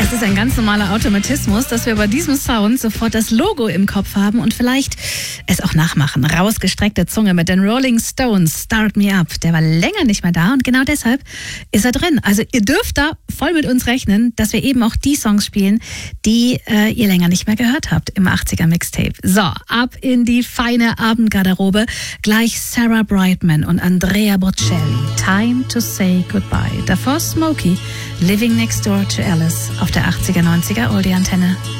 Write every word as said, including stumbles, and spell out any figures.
Das ist ein ganz normaler Automatismus, dass wir bei diesem Sound sofort das Logo im Kopf haben und vielleicht es auch nachmachen. Rausgestreckte Zunge mit den Rolling Stones, Start Me Up. Der war länger nicht mehr da und genau deshalb ist er drin. Also ihr dürft da voll mit uns rechnen, dass wir eben auch die Songs spielen, die äh, ihr länger nicht mehr gehört habt im achtziger Mixtape. So, ab in die feine Abendgarderobe. Gleich Sarah Brightman und Andrea Bocelli. Time to say goodbye. Davor Smokey, Living Next Door to Alice auf der achtziger neunziger Oldie Antenne.